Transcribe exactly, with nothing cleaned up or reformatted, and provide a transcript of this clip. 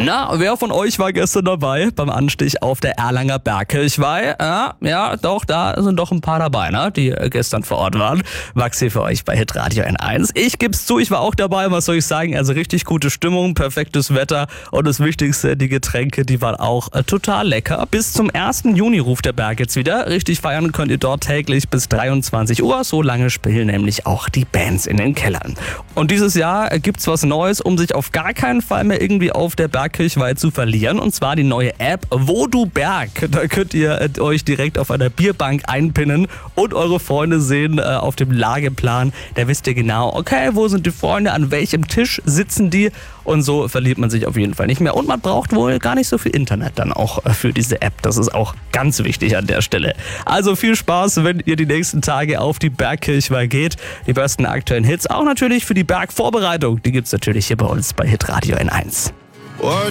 Na, wer von euch war gestern dabei beim Anstich auf der Erlanger Bergkirchweih? Ja, ja, doch, da sind doch ein paar dabei, ne, die gestern vor Ort waren. Maxi für euch bei Hitradio N eins. Ich geb's zu, ich war auch dabei, was soll ich sagen, also richtig gute Stimmung, perfektes Wetter und das Wichtigste, die Getränke, die waren auch äh, total lecker. Bis zum ersten Juni ruft der Berg jetzt wieder. Richtig feiern könnt ihr dort täglich bis dreiundzwanzig Uhr. So lange spielen nämlich auch die Bands in den Kellern. Und dieses Jahr gibt's was Neues, um sich auf gar keinen Fall mehr irgendwie auf der Bergkirchweih zu verlieren. Und zwar die neue App Voodoo Berg. Da könnt ihr euch direkt auf einer Bierbank einpinnen und eure Freunde sehen äh, auf dem Lageplan. Da wisst ihr genau, okay, wo sind die Freunde, an welchem Tisch sitzen die. Und so verliert man sich auf jeden Fall nicht mehr. Und man braucht wohl gar nicht so viel Internet dann auch für diese App. Das ist auch ganz wichtig an der Stelle. Also viel Spaß, wenn ihr die nächsten Tage auf die Bergkirchweih geht. Die besten aktuellen Hits, auch natürlich für die Bergvorbereitung. Die gibt's natürlich hier bei uns bei Hitradio N eins.